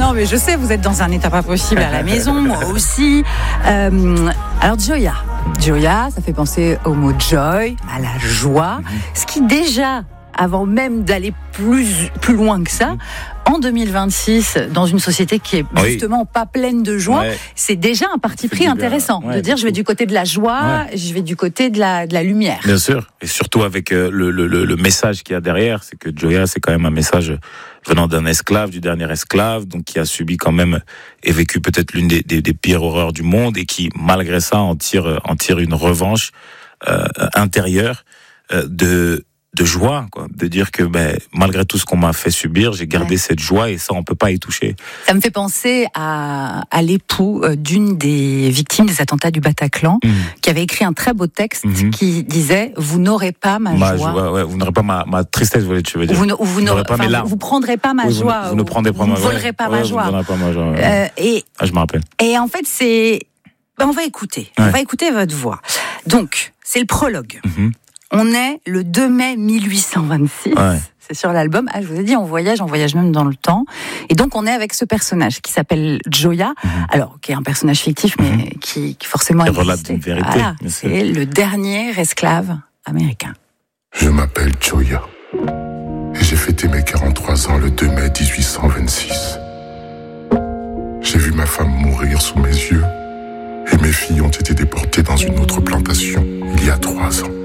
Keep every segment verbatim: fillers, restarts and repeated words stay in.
non, mais je sais, vous êtes dans un état pas possible à la maison, moi aussi. Euh, alors, Gioia. Gioia, ça fait penser au mot joy, à la joie. Ce qui déjà, avant même d'aller plus, plus loin que ça, en deux mille vingt-six, dans une société qui est justement oui. pas pleine de joie, ouais. c'est déjà un parti pris intéressant. Ouais, de dire, je vais du côté de la joie, ouais. je vais du côté de la, de la lumière. Bien sûr. Et surtout avec euh, le, le, le message qu'il y a derrière, c'est que Gioia, c'est quand même un message venant d'un esclave, du dernier esclave, donc qui a subi quand même et vécu peut-être l'une des, des, des pires horreurs du monde et qui, malgré ça, en tire, en tire une revanche euh, intérieure euh, de... de joie, quoi, de dire que ben, malgré tout ce qu'on m'a fait subir, j'ai gardé ouais. cette joie et ça, on peut pas y toucher. Ça me fait penser à, à l'époux d'une des victimes des attentats du Bataclan, mmh. qui avait écrit un très beau texte mmh. qui disait « Vous n'aurez pas ma, ma joie. joie ». Ouais, vous n'aurez pas ma, ma tristesse, tu veux dire. Vous, ne, vous, vous n'aurez pas mes larmes. Vous prendrez pas ma oui, joie. Vous, vous ne prendrez pas vous ma joie. Vous ne volerez pas, ouais, ma joie. Vous ne pas ma joie. Ouais. Euh, et, ah, je me rappelle. Et en fait, c'est... Ben, on va écouter. Ouais. On va écouter votre voix. Donc, c'est le prologue. Mmh. On est le deux mai mille huit cent vingt-six, ouais. c'est sur l'album. Ah, je vous ai dit, on voyage, on voyage même dans le temps. Et donc, on est avec ce personnage qui s'appelle Gioia, mm-hmm. alors qui est un personnage fictif, mais mm-hmm. qui, qui forcément est relate une vérité. Voilà, c'est le dernier esclave américain. Je m'appelle Gioia et j'ai fêté mes quarante-trois ans le deux mai dix-huit cent vingt-six. J'ai vu ma femme mourir sous mes yeux et mes filles ont été déportées dans une autre plantation il y a trois ans.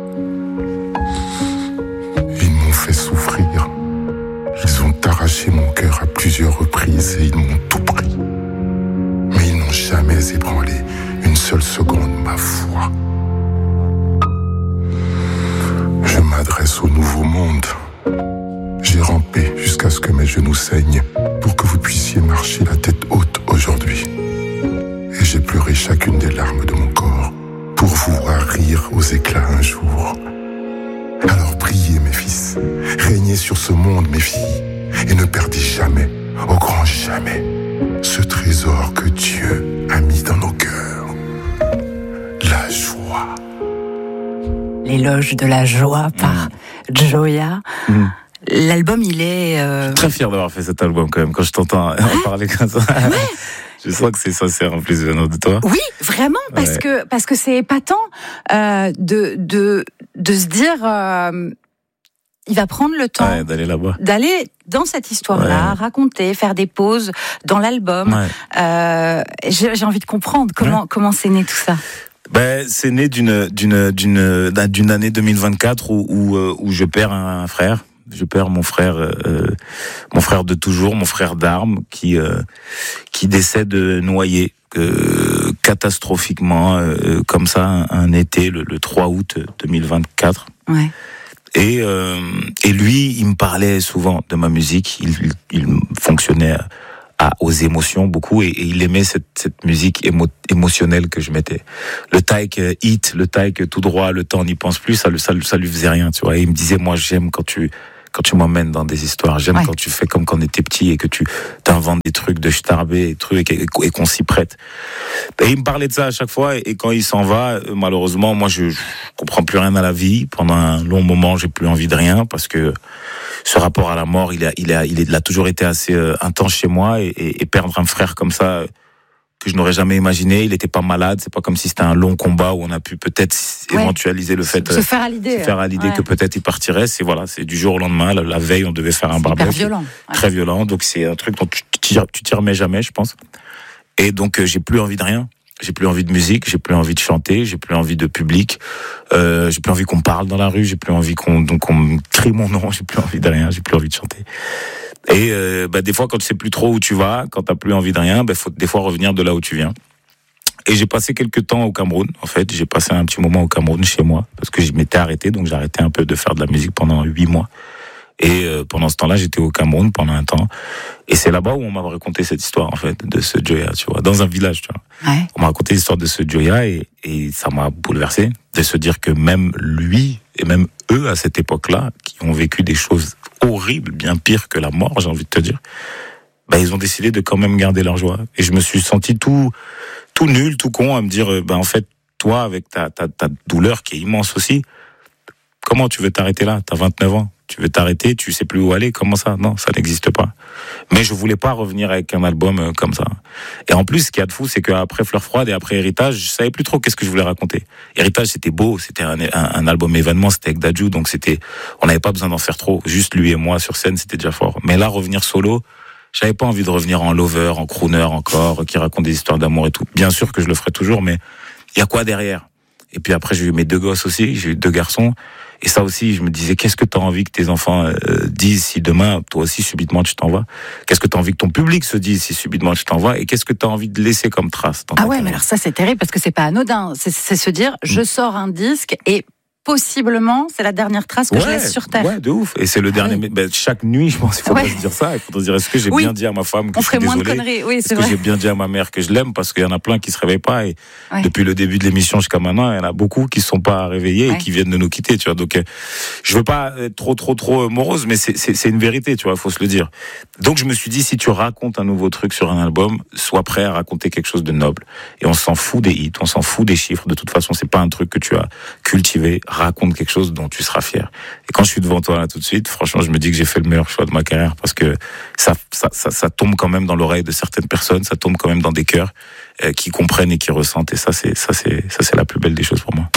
Ils m'ont fait souffrir. Ils ont arraché mon cœur à plusieurs reprises et ils m'ont tout pris. Mais ils n'ont jamais ébranlé une seule seconde ma foi. Je m'adresse au nouveau monde. J'ai rampé jusqu'à ce que mes genoux saignent pour que vous puissiez marcher la tête haute aujourd'hui. Et j'ai pleuré chacune des larmes de mon corps pour vous voir rire aux éclats un jour. Alors priez, mes fils, régnez sur ce monde, mes filles, et ne perdez jamais, au grand jamais, ce trésor que Dieu a mis dans nos cœurs, la joie. L'éloge de la joie par mmh. Gioia. Mmh. L'album, il est... Euh... Je suis très fier d'avoir fait cet album, quand même, quand je t'entends ouais. en parler comme ça. Ouais. Je sens que c'est sincère en plus venant de toi. Oui, vraiment, parce ouais. que parce que c'est épatant euh, de de de se dire, euh, il va prendre le temps ouais, d'aller là-bas, d'aller dans cette histoire-là, ouais. raconter, faire des pauses dans l'album. Ouais. Euh, j'ai, j'ai envie de comprendre comment ouais. comment c'est né tout ça. Ben, c'est né d'une d'une d'une d'une année deux mille vingt-quatre où où, où je perds un frère. Je perds mon frère, euh, mon frère de toujours, mon frère d'armes, qui euh, qui décède noyé euh, catastrophiquement, euh, comme ça, un, un été, le, le trois août deux mille vingt-quatre. Ouais. Et euh, et lui, il me parlait souvent de ma musique. Il il, il fonctionnait à, à, aux émotions beaucoup et, et il aimait cette cette musique émo, émotionnelle que je mettais. Le taïk hit, le taïk tout droit, le temps n'y pense plus, ça, ça, ça lui faisait rien, tu vois. Et il me disait, moi, j'aime quand tu quand tu m'emmènes dans des histoires, j'aime ouais. quand tu fais comme quand on était petit et que tu t'inventes des trucs de starbé et trucs et, et qu'on s'y prête. Et il me parlait de ça à chaque fois et, et quand il s'en va, malheureusement, moi, je, je comprends plus rien à la vie. Pendant un long moment, j'ai plus envie de rien parce que ce rapport à la mort, il a, il a, il a toujours été assez euh, intense chez moi et, et, et perdre un frère comme ça, que je n'aurais jamais imaginé. Il était pas malade. C'est pas comme si c'était un long combat où on a pu peut-être ouais. éventualiser le fait, se faire à l'idée, se faire à l'idée ouais. que peut-être il partirait. C'est voilà, c'est du jour au lendemain. La, la veille, on devait faire un barbecue. Hyper violent. Ouais. Très violent. Donc c'est un truc dont tu tu t'y remets jamais, je pense. Et donc euh, j'ai plus envie de rien. J'ai plus envie de musique. J'ai plus envie de chanter. J'ai plus envie de public. Euh, j'ai plus envie qu'on parle dans la rue. J'ai plus envie qu'on donc qu'on crie mon nom. J'ai plus envie de rien. J'ai plus envie de chanter. Et euh, bah, des fois, quand tu sais plus trop où tu vas, quand t'as plus envie de rien, bah, faut des fois revenir de là où tu viens. Et j'ai passé quelques temps au Cameroun, en fait. J'ai passé un petit moment au Cameroun chez moi, parce que je m'étais arrêté, donc j'ai arrêté un peu de faire de la musique pendant huit mois. Et euh, pendant ce temps-là, j'étais au Cameroun pendant un temps. Et c'est là-bas où on m'a raconté cette histoire, en fait, de ce Gioia, tu vois, dans un village, tu vois. Ouais. On m'a raconté l'histoire de ce Gioia et, et ça m'a bouleversé de se dire que même lui, et même eux, à cette époque-là, qui ont vécu des choses horribles, bien pires que la mort, j'ai envie de te dire, bah, ils ont décidé de quand même garder leur joie. Et je me suis senti tout, tout nul, tout con à me dire, bah, en fait, toi, avec ta, ta, ta douleur qui est immense aussi, comment tu veux t'arrêter là? T'as vingt-neuf ans. Tu veux t'arrêter, tu sais plus où aller, comment ça? Non, ça n'existe pas. Mais je voulais pas revenir avec un album euh, comme ça. Et en plus, ce qu'il y a de fou, c'est qu'après Fleurs Froides et après Héritage, je savais plus trop qu'est-ce que je voulais raconter. Héritage, c'était beau, c'était un, un, un album événement, c'était avec Dadju, donc c'était, on n'avait pas besoin d'en faire trop. Juste lui et moi sur scène, c'était déjà fort. Mais là, revenir solo, j'avais pas envie de revenir en lover, en crooner encore, qui raconte des histoires d'amour et tout. Bien sûr que je le ferai toujours, mais il y a quoi derrière? Et puis après, j'ai eu mes deux gosses aussi, j'ai eu deux garçons. Et ça aussi, je me disais, qu'est-ce que tu as envie que tes enfants euh, disent si demain, toi aussi, subitement, tu t'en vas? Qu'est-ce que tu as envie que ton public se dise si subitement tu t'en vas? Et qu'est-ce que tu as envie de laisser comme trace dans ta Ah ouais, carrière? mais alors ça, c'est terrible parce que c'est pas anodin. C'est, c'est se dire, je sors un disque et possiblement, c'est la dernière trace que ouais, je laisse sur terre. Ouais, de ouf. Et c'est le Ah dernier. oui. Ben, chaque nuit, je pense, il faudrait Ouais. se dire ça. Il faudrait dire, est-ce que j'ai Oui. bien dit à ma femme que On je suis ferait moins de désolé? conneries. Oui, Est-ce c'est que vrai. j'ai bien dit à ma mère que je l'aime? Parce qu'il y en a plein qui se réveillent pas. Et Ouais. depuis le début de l'émission jusqu'à maintenant, il y en a beaucoup qui sont pas réveillés Ouais. et qui viennent de nous quitter, tu vois. Donc, euh, je veux pas être trop, trop, trop morose, mais c'est, c'est, c'est une vérité, tu vois. Faut se le dire. Donc, je me suis dit, si tu racontes un nouveau truc sur un album, sois prêt à raconter quelque chose de noble. Et on s'en fout des hits, on s'en fout des chiffres. De toute façon, c'est pas un truc que tu as cultivé. Raconte quelque chose dont tu seras fier. Et quand je suis devant toi là tout de suite, franchement, je me dis que j'ai fait le meilleur choix de ma carrière parce que ça, ça, ça, ça tombe quand même dans l'oreille de certaines personnes, ça tombe quand même dans des cœurs euh, qui comprennent et qui ressentent. Et ça, c'est, ça, c'est, ça, c'est la plus belle des choses pour moi.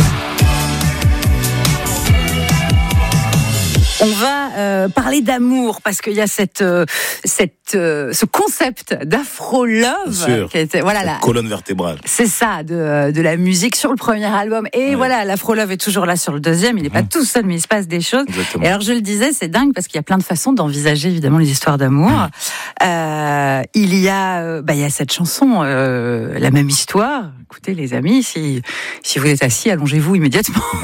On va euh, parler d'amour parce qu'il y a cette, euh, cette, euh, ce concept d'afro-love qui était, voilà, la colonne vertébrale. C'est ça, de, de la musique sur le premier album. Et ouais. voilà, l'afro-love est toujours là sur le deuxième. Il n'est pas mmh. tout seul, mais il se passe des choses. Exactement. Et alors, je le disais, c'est dingue parce qu'il y a plein de façons d'envisager évidemment les histoires d'amour. Mmh. Euh, il y a, euh, bah, il y a cette chanson, euh, La même histoire. Écoutez, les amis, si, si vous êtes assis, allongez-vous immédiatement.